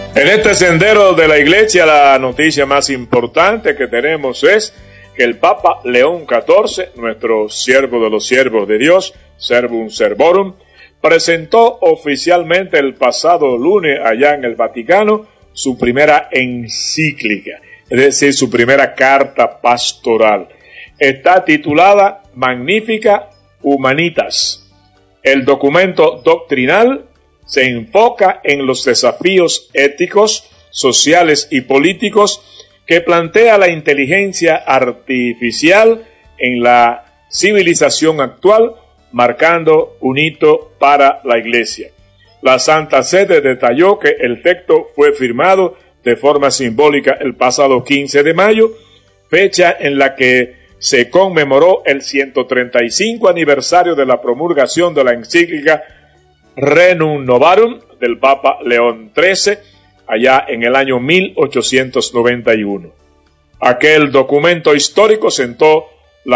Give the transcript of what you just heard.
En este sendero de la Iglesia, la noticia más importante que tenemos es que el Papa León XIV, nuestro siervo de los siervos de Dios, Servum Servorum, presentó oficialmente el pasado lunes allá en el Vaticano su primera encíclica, es decir, su primera carta pastoral. Está titulada Magnificat Humanitas. El documento doctrinal se enfoca en los desafíos éticos, sociales y políticos que plantea la inteligencia artificial en la civilización actual, marcando un hito para la Iglesia. La Santa Sede detalló que el texto fue firmado de forma simbólica el pasado 15 de mayo, fecha en la que se conmemoró el 135 aniversario de la promulgación de la encíclica Rerum Novarum del Papa León XIII, allá en el año 1891. Aquel documento histórico sentó